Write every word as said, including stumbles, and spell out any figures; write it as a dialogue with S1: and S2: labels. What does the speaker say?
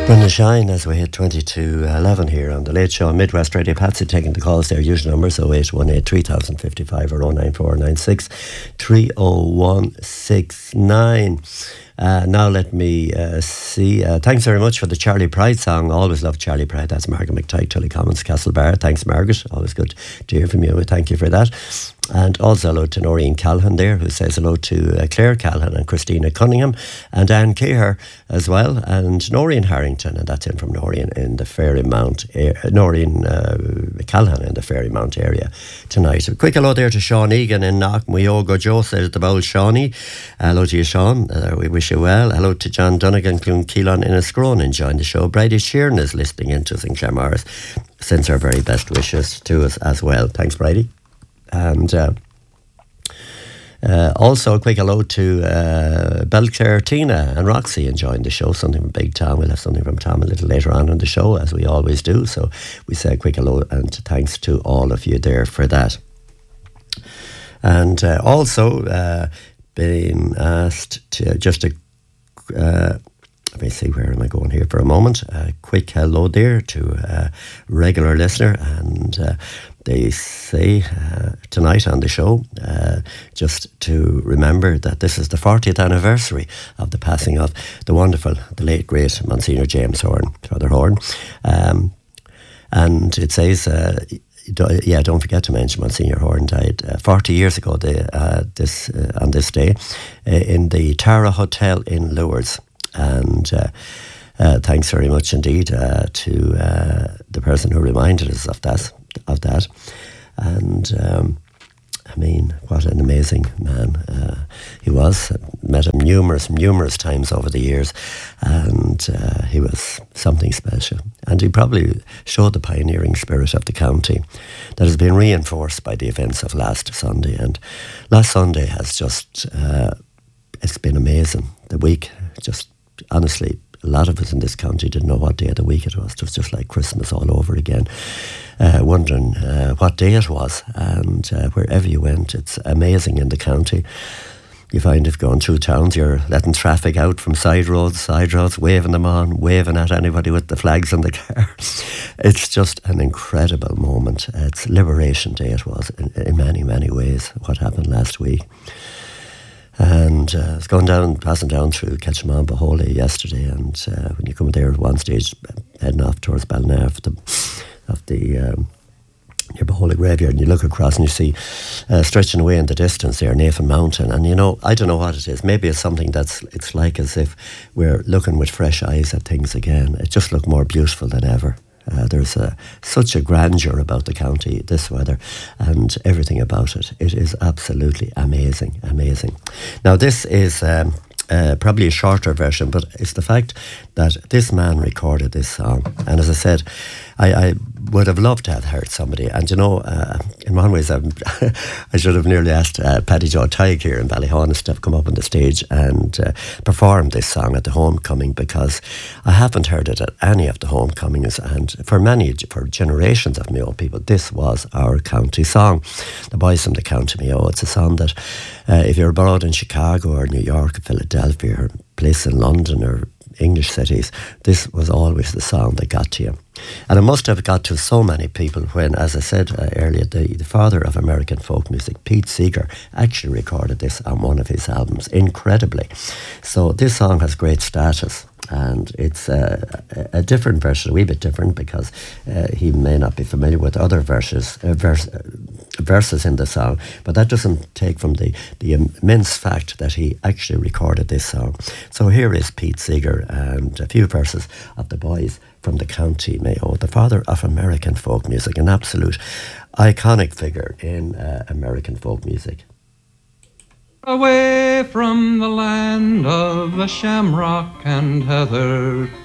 S1: Brendan Shine as we hit twenty to eleven here on the Late Show on Midwest Radio. Patsy taking the calls there. Usual numbers oh eight one eight three thousand fifty-five or oh nine four nine six three oh one six nine. Uh, now let me uh, see. Uh, thanks very much for the Charlie Pride song. Always love Charlie Pride. That's Margaret McTighe, Tully Commons, Castlebar. Thanks, Margaret. Always good to hear from you. Thank you for that. And also hello to Noreen Callahan there, who says hello to uh, Claire Callahan and Christina Cunningham and Anne Keher as well, and Noreen Harrington, and that's in from Noreen in the Fairymount, uh, Noreen uh, Callahan in the Fairymount area tonight. A quick hello there to Sean Egan in Knockmuyogo. Joe says the bowl Shawnee. Hello to you, Sean. Uh, we wish you well. Hello to John Dunnigan, Clun Keelan in Escrone enjoying the show. Brady Sheeran is listening into us in Claremorris. Sends our very best wishes to us as well. Thanks, Brady. And uh, uh, also a quick hello to uh, Belclare, Tina and Roxy enjoying the show. Something from Big Tom. We'll have something from Tom a little later on in the show, as we always do. So we say a quick hello and thanks to all of you there for that. And uh, also uh, being asked to just to... Uh, Let me see, where am I going here for a moment? A quick hello there to a regular listener, and uh, they say uh, tonight on the show, uh, just to remember that this is the fortieth anniversary of the passing of the wonderful, the late, great Monsignor James Horn, Father Horn. Um, and it says... Uh, Yeah, don't forget to mention Monsignor Horn died uh, forty years ago the, uh, this uh, on this day uh, in the Tara Hotel in Lourdes. And uh, uh, thanks very much indeed uh, to uh, the person who reminded us of that. Of that. And um, I mean, what an amazing man uh, he was. I met him numerous, numerous times over the years, and uh, he was something special. And he probably showed the pioneering spirit of the county that has been reinforced by the events of last Sunday. And last Sunday has just, uh, it's been amazing. The week, just honestly, a lot of us in this county didn't know what day of the week it was. It was just like Christmas all over again, uh, wondering uh, what day it was. And uh, wherever you went, it's amazing in the county. You find if going through towns, you're letting traffic out from side roads, side roads, waving them on, waving at anybody with the flags on the car. It's just an incredible moment. It's Liberation Day, it was, in, in many, many ways, what happened last week. And uh, I was going down, passing down through Ketchaman Boholy yesterday, and uh, when you come there at one stage, heading off towards Ballina of the, of the um, near Boholy Graveyard, and you look across and you see uh, stretching away in the distance there, Nathan Mountain, and you know, I don't know what it is. Maybe it's something that's, it's like as if we're looking with fresh eyes at things again. It just looked more beautiful than ever. Uh, there's a, such a grandeur about the county, this weather, and everything about it. It is absolutely amazing, amazing. Now, this is um, uh, probably a shorter version, but it's the fact that this man recorded this song. And as I said, I, I would have loved to have heard somebody. And, you know, uh, in one ways, I'm, I should have nearly asked uh, Paddy Joe Tighe here in Ballyhonest to have come up on the stage and uh, perform this song at the homecoming, because I haven't heard it at any of the homecomings. And for many, for generations of Mayo people, this was our county song. The Boys from the County Mayo. It's a song that uh, if you're abroad in Chicago or New York or Philadelphia or a place in London or English cities, this was always the song that got to you. And it must have got to so many people when, as I said uh, earlier, the, the father of American folk music, Pete Seeger, actually recorded this on one of his albums, incredibly. So this song has great status. And it's uh, a different version, a wee bit different, because uh, he may not be familiar with other verses, uh, verse, uh, verses in the song, but that doesn't take from the, the immense fact that he actually recorded this song. So here is Pete Seeger and a few verses of the Boys from the County Mayo, the father of American folk music, an absolute iconic figure in uh, American folk music.
S2: Away from the land of the shamrock and heather,